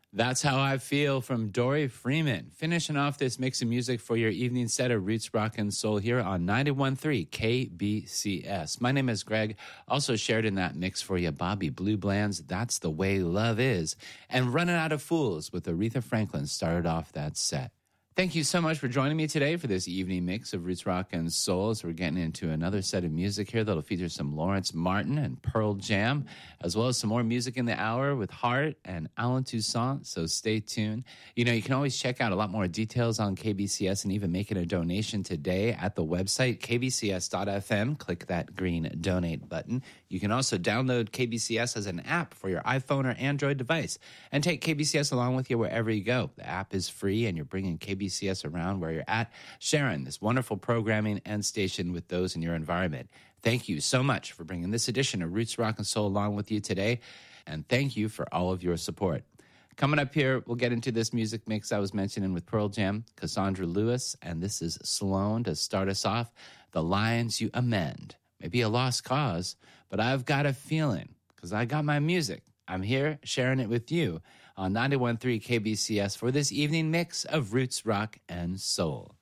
That's How I Feel from Dory Freeman. Finishing off this mix of music for your evening set of Roots, Rock, and Soul here on 91.3 KBCS. My name is Greg. Also shared in that mix for you, Bobby Blue Bland's That's the Way Love Is. And Running Out of Fools with Aretha Franklin started off that set. Thank you so much for joining me today for this evening mix of Roots, Rock, and Soul as we're getting into another set of music here that'll feature some Lawrence Martin and Pearl Jam, as well as some more music in the hour with Heart and Alan Toussaint, so stay tuned. You know, you can always check out a lot more details on KBCS and even making a donation today at the website, kbcs.fm. Click that green donate button. You can also download KBCS as an app for your iPhone or Android device and take KBCS along with you wherever you go. The app is free and you're bringing KBCS around where you're at, sharing this wonderful programming and station with those in your environment. Thank you so much for bringing this edition of Roots, Rock, and Soul along with you today, and thank you for all of your support. Coming up here, we'll get into this music mix I was mentioning with Pearl Jam, Cassandra Lewis, and this is Sloan to start us off. The Lines You Amend. Maybe a lost cause, but I've got a feeling, because I got my music. I'm here sharing it with you on 91.3 KBCS for this evening mix of Roots, Rock, and Soul.